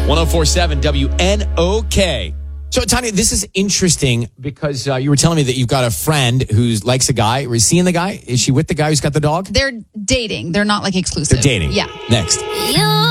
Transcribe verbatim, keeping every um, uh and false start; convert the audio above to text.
ten forty-seven W N O K. So, Tanya, this is interesting because uh, you were telling me that you've got a friend who likes a guy. Is seeing the guy? Is she with the guy who's got the dog? They're dating. They're not like exclusive. They're dating. Yeah. Next. You